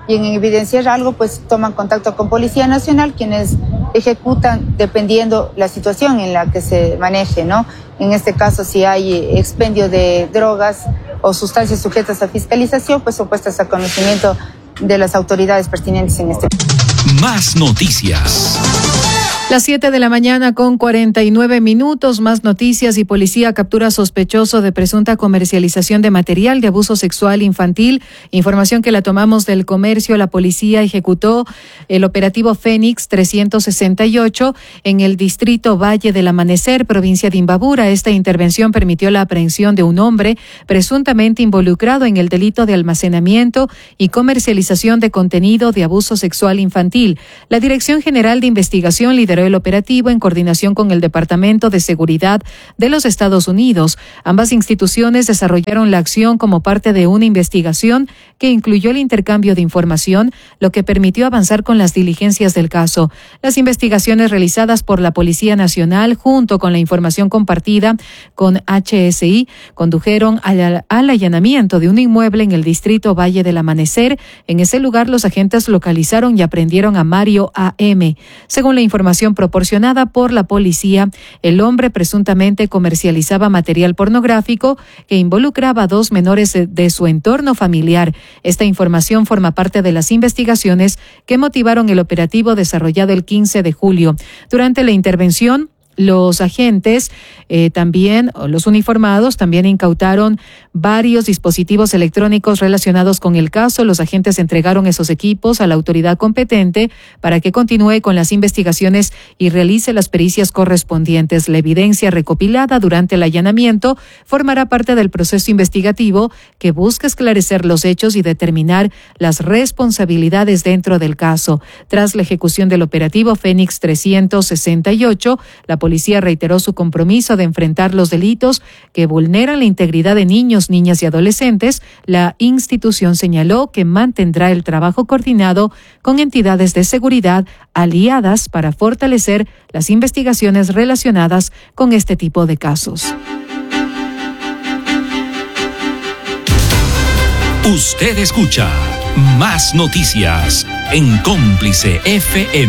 y en evidenciar algo, pues toman contacto con Policía Nacional, quienes ejecutan dependiendo la situación en la que se maneje, ¿no? En este caso, si hay expendio de drogas o sustancias sujetas a fiscalización, pues son puestas a conocimiento de las autoridades pertinentes en este caso. Más noticias. Las 7 de la mañana con 49 minutos, más noticias y policía captura sospechoso de presunta comercialización de material de abuso sexual infantil. Información que la tomamos del comercio. La policía ejecutó el operativo Fénix 368 en el distrito Valle del Amanecer, provincia de Imbabura. Esta intervención permitió la aprehensión de un hombre presuntamente involucrado en el delito de almacenamiento y comercialización de contenido de abuso sexual infantil. La Dirección General de Investigación lideró el operativo en coordinación con el Departamento de Seguridad de los Estados Unidos. Ambas instituciones desarrollaron la acción como parte de una investigación que incluyó el intercambio de información, lo que permitió avanzar con las diligencias del caso. Las investigaciones realizadas por la Policía Nacional, junto con la información compartida con HSI, condujeron al allanamiento de un inmueble en el distrito Valle del Amanecer. En ese lugar, los agentes localizaron y aprendieron a Mario A.M. Según la información proporcionada por la policía, el hombre presuntamente comercializaba material pornográfico que involucraba a 2 menores de su entorno familiar. Esta información forma parte de las investigaciones que motivaron el operativo desarrollado el 15 de julio. Durante la intervención, los agentes los uniformados también incautaron varios dispositivos electrónicos relacionados con el caso. Los agentes entregaron esos equipos a la autoridad competente para que continúe con las investigaciones y realice las pericias correspondientes. La evidencia recopilada durante el allanamiento formará parte del proceso investigativo que busca esclarecer los hechos y determinar las responsabilidades dentro del caso. Tras la ejecución del operativo Fénix 368, la policía reiteró su compromiso de enfrentar los delitos que vulneran la integridad de niños, niñas y adolescentes. La institución señaló que mantendrá el trabajo coordinado con entidades de seguridad aliadas para fortalecer las investigaciones relacionadas con este tipo de casos. Usted escucha Más Noticias en Cómplice FM.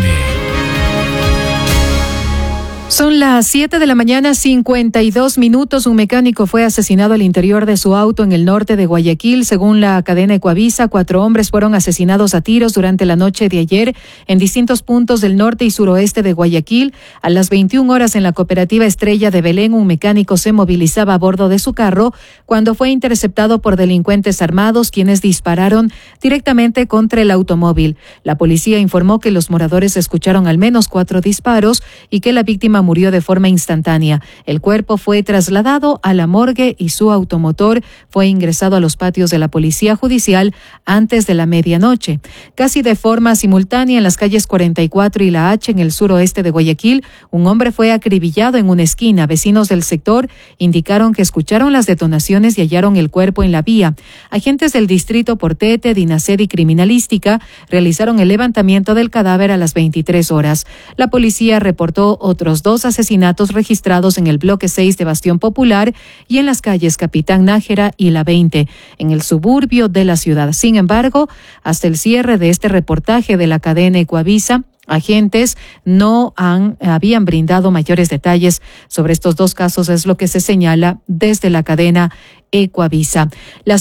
Son las 7 de la mañana, 52 minutos. Un mecánico fue asesinado al interior de su auto en el norte de Guayaquil. Según la cadena Ecuavisa, 4 hombres fueron asesinados a tiros durante la noche de ayer en distintos puntos del norte y suroeste de Guayaquil. A las 21 horas en la cooperativa Estrella de Belén, un mecánico se movilizaba a bordo de su carro cuando fue interceptado por delincuentes armados, quienes dispararon directamente contra el automóvil. La policía informó que los moradores escucharon al menos 4 disparos y que la víctima murió de forma instantánea. El cuerpo fue trasladado a la morgue y su automotor fue ingresado a los patios de la Policía Judicial antes de la medianoche. Casi de forma simultánea en las calles 44 y la H en el suroeste de Guayaquil, un hombre fue acribillado en una esquina. Vecinos del sector indicaron que escucharon las detonaciones y hallaron el cuerpo en la vía. Agentes del distrito Portete, Dinaced y Criminalística realizaron el levantamiento del cadáver a las 23 horas. La policía reportó otros 2 asesinatos registrados en el bloque 6 de Bastión Popular y en las calles Capitán Nájera y la 20, en el suburbio de la ciudad. Sin embargo, hasta el cierre de este reportaje de la cadena Ecuavisa, agentes no habían brindado mayores detalles sobre estos 2 casos, es lo que se señala desde la cadena Ecuavisa. Las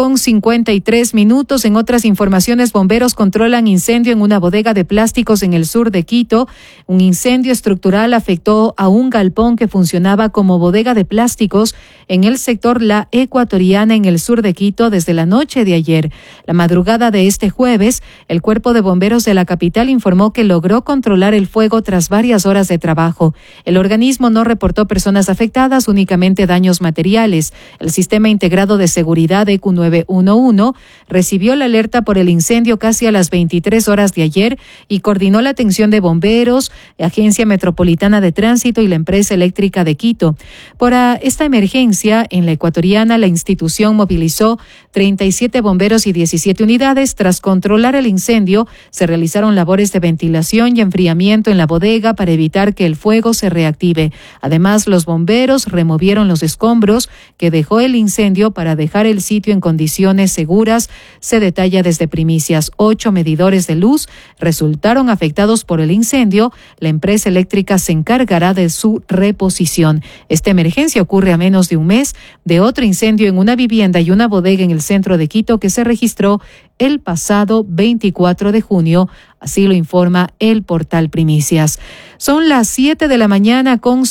7:53 minutos. En otras informaciones, bomberos controlan incendio en una bodega de plásticos en el sur de Quito. Un incendio estructural afectó a un galpón que funcionaba como bodega de plásticos en el sector La Ecuatoriana en el sur de Quito desde la noche de ayer. La madrugada de este jueves, el cuerpo de bomberos de la capital informó que logró controlar el fuego tras varias horas de trabajo. El organismo no reportó personas afectadas, únicamente daños materiales. El Sistema Integrado de Seguridad ECU 911 recibió la alerta por el incendio casi a las 23 horas de ayer y coordinó la atención de bomberos, Agencia Metropolitana de Tránsito y la empresa eléctrica de Quito. Por esta emergencia, en la Ecuatoriana, la institución movilizó 37 bomberos y 17 unidades. Tras controlar el incendio, se realizaron labores de ventilación y enfriamiento en la bodega para evitar que el fuego se reactive. Además, los bomberos removieron los escombros que dejó el incendio para dejar el sitio en condiciones seguras, se detalla desde Primicias. 8 medidores de luz resultaron afectados por el incendio. La empresa eléctrica se encargará de su reposición. Esta emergencia ocurre a menos de un mes de otro incendio en una vivienda y una bodega en el centro de Quito que se registró el pasado 24 de junio. Así lo informa el portal Primicias. Son las 7 de la mañana con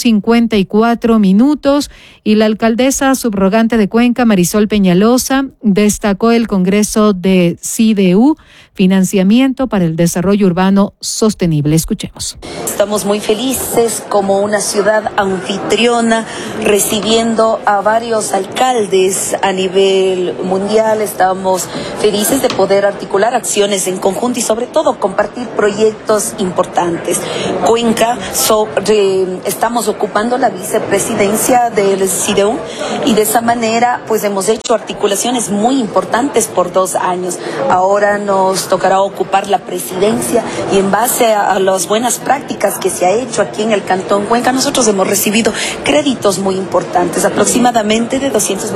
54 minutos y la alcaldesa subrogante de Cuenca, Marisol Peñalosa, destacó el Congreso de CIDEU, Financiamiento para el Desarrollo Urbano Sostenible. Escuchemos. Estamos muy felices como una ciudad anfitriona, recibiendo a varios alcaldes a nivel mundial. Estamos felices de poder articular acciones en conjunto y sobre todo compartir proyectos importantes. Cuenca, estamos ocupando la vicepresidencia del CIDEU y de esa manera pues hemos hecho articulaciones muy importantes por 2 años. Ahora nos tocará ocupar la presidencia y en base a las buenas prácticas que se ha hecho aquí en el Cantón Cuenca, nosotros hemos recibido créditos muy importantes, aproximadamente de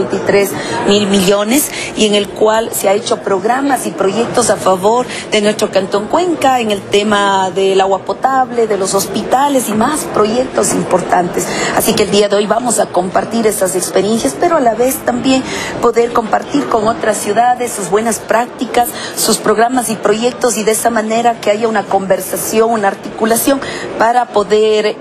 223.000 millones, y en el cual se ha hecho programas y proyectos a favor de nuestro Cantón Cuenca en el tema del agua potable, de los hospitales y más proyectos importantes. Así que el día de hoy vamos a compartir esas experiencias, pero a la vez también poder compartir con otras ciudades sus buenas prácticas, sus programas y proyectos, y de esa manera que haya una conversación, una articulación para poder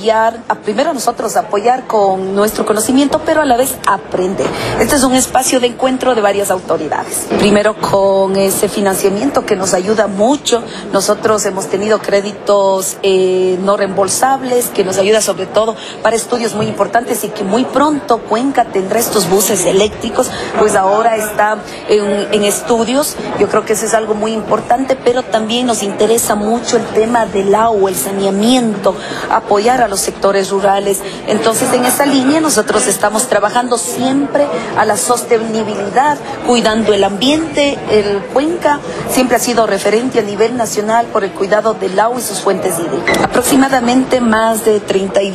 primero nosotros apoyar con nuestro conocimiento, pero a la vez aprender. Este es un espacio de encuentro de varias autoridades. Primero con ese financiamiento que nos ayuda mucho. Nosotros hemos tenido créditos no reembolsables que nos ayuda sobre todo para estudios muy importantes y que muy pronto Cuenca tendrá estos buses eléctricos, pues ahora está en estudios. Yo creo que eso es algo muy importante, pero también nos interesa mucho el tema del agua, el saneamiento, apoyar a los sectores rurales. Entonces, en esa línea nosotros estamos trabajando siempre a la sostenibilidad, cuidando el ambiente. El Cuenca siempre ha sido referente a nivel nacional por el cuidado del agua y sus fuentes hídricas. Aproximadamente más de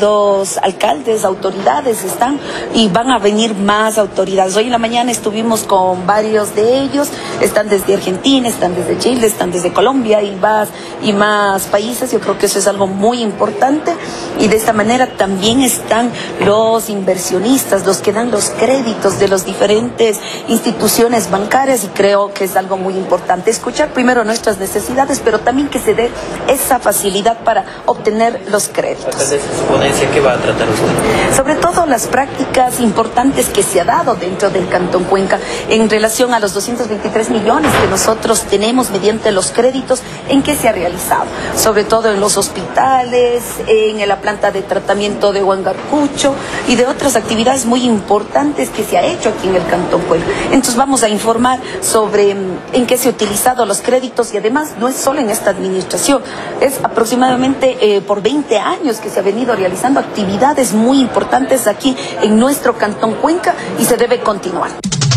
32 alcaldes, autoridades están, y van a venir más autoridades. Hoy en la mañana estuvimos con varios de ellos, están desde Argentina, están desde Chile, están desde Colombia y más países. Yo creo que eso es algo muy importante, y de esta manera también están los inversionistas, los que dan los créditos de las diferentes instituciones bancarias, y creo que es algo muy importante escuchar primero nuestras necesidades, pero también que se dé esa facilidad para obtener los créditos. ¿Su ponencia qué va a tratar usted? Sobre todo las prácticas importantes que se ha dado dentro del Cantón Cuenca en relación a los 223 millones que nosotros tenemos mediante los créditos, en qué se ha realizado, sobre todo en los hospitales, en la planta de tratamiento de Huangarcucho y de otras actividades muy importantes que se ha hecho aquí en el Cantón Cuenca. Entonces vamos a informar sobre en qué se han utilizado los créditos, y además no es solo en esta administración, es aproximadamente por 20 años que se ha venido realizando actividades muy importantes aquí en nuestro Cantón Cuenca, y se debe continuar.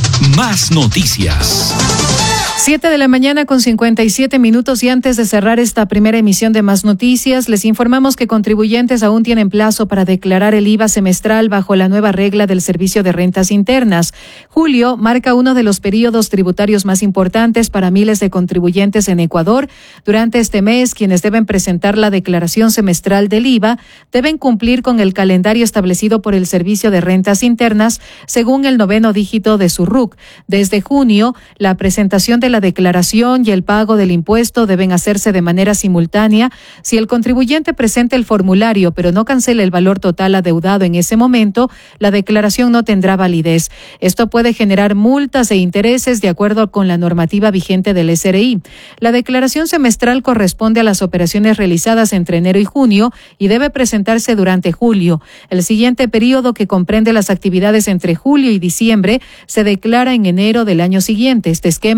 Más noticias. 7 de la mañana con 57 minutos, y antes de cerrar esta primera emisión de Más Noticias, les informamos que contribuyentes aún tienen plazo para declarar el IVA semestral bajo la nueva regla del Servicio de Rentas Internas. Julio marca uno de los periodos tributarios más importantes para miles de contribuyentes en Ecuador. Durante este mes, quienes deben presentar la declaración semestral del IVA deben cumplir con el calendario establecido por el Servicio de Rentas Internas según el 9º dígito de su RUC. Desde junio, la presentación de la declaración y el pago del impuesto deben hacerse de manera simultánea. Si el contribuyente presenta el formulario pero no cancela el valor total adeudado en ese momento, la declaración no tendrá validez. Esto puede generar multas e intereses de acuerdo con la normativa vigente del SRI. La declaración semestral corresponde a las operaciones realizadas entre enero y junio y debe presentarse durante julio. El siguiente periodo, que comprende las actividades entre julio y diciembre, se declara en enero del año siguiente. Este esquema aplica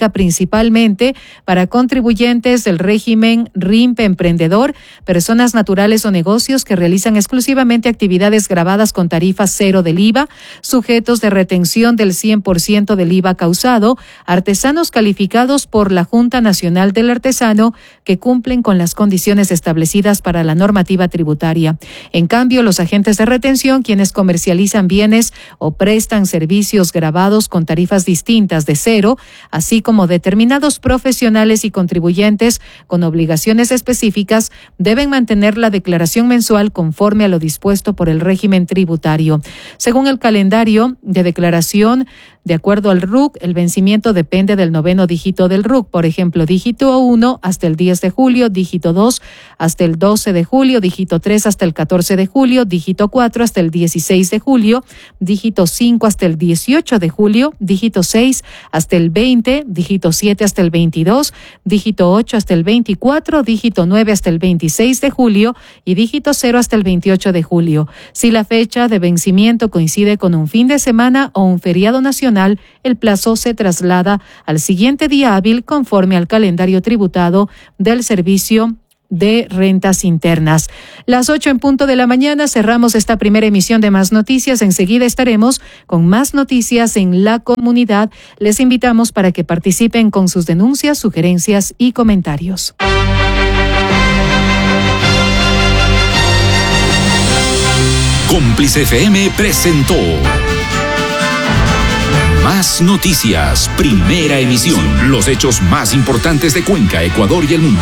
aplica principalmente para contribuyentes del régimen RIMP emprendedor, personas naturales o negocios que realizan exclusivamente actividades gravadas con tarifa cero del IVA, sujetos de retención del 100% del IVA causado, artesanos calificados por la Junta Nacional del Artesano que cumplen con las condiciones establecidas para la normativa tributaria. En cambio, los agentes de retención, quienes comercializan bienes o prestan servicios gravados con tarifas distintas de cero, así como determinados profesionales y contribuyentes con obligaciones específicas, deben mantener la declaración mensual conforme a lo dispuesto por el régimen tributario. Según el calendario de declaración, de acuerdo al RUC, el vencimiento depende del 9º dígito del RUC. Por ejemplo, dígito 1 hasta el 10 de julio, dígito 2 hasta el 12 de julio, dígito 3 hasta el 14 de julio, dígito 4 hasta el 16 de julio, dígito 5 hasta el 18 de julio, dígito 6 hasta el 20, dígito 7 hasta el 22, dígito 8 hasta el 24, dígito 9 hasta el 26 de julio y dígito 0 hasta el 28 de julio. Si la fecha de vencimiento coincide con un fin de semana o un feriado nacional, el plazo se traslada al siguiente día hábil conforme al calendario tributado del Servicio de Rentas Internas. Las 8 en punto de la mañana cerramos esta primera emisión de Más Noticias. Enseguida estaremos con más noticias en la comunidad. Les invitamos para que participen con sus denuncias, sugerencias y comentarios. Cómplice FM presentó Más Noticias, primera emisión. Los hechos más importantes de Cuenca, Ecuador y el mundo.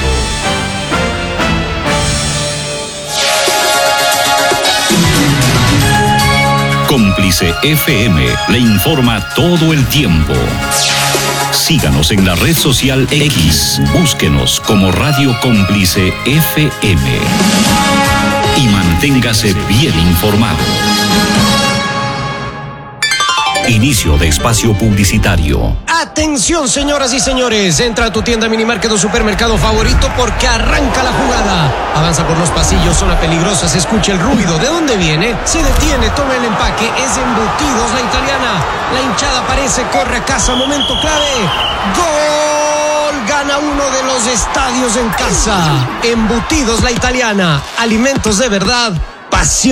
Cómplice FM le informa todo el tiempo. Síganos en la red social X. Búsquenos como Radio Cómplice FM. Y manténgase bien informado. Inicio de espacio publicitario. Atención, señoras y señores, entra a tu tienda, minimarket o supermercado favorito porque arranca la jugada. Avanza por los pasillos, zona peligrosa, se escucha el ruido. ¿De dónde viene? Se detiene, toma el empaque, es Embutidos La Italiana. La hinchada aparece, corre a casa, momento clave. ¡Gol! Gana uno de los estadios en casa. Embutidos La Italiana, alimentos de verdad, pasión.